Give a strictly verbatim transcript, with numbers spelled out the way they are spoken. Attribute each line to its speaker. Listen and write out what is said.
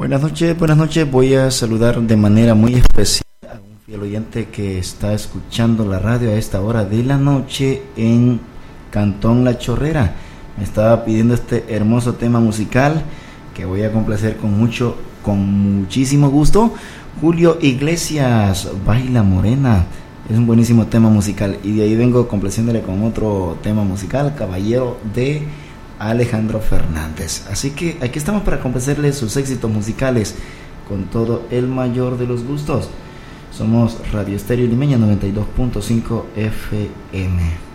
Speaker 1: Buenas noches, buenas noches. Voy a saludar de manera muy especial a un fiel oyente que está escuchando la radio a esta hora de la noche en Cantón La Chorrera. Me estaba pidiendo este hermoso tema musical que voy a complacer con mucho, con muchísimo gusto. Julio Iglesias, Baila Morena. Es un buenísimo tema musical. Y de ahí vengo complaciéndole con otro tema musical, Caballero, de Alejandro Fernández. Así que aquí estamos para complacerle sus éxitos musicales con todo el mayor de los gustos. Somos Radio Estéreo Limeña noventa y dos punto cinco F M.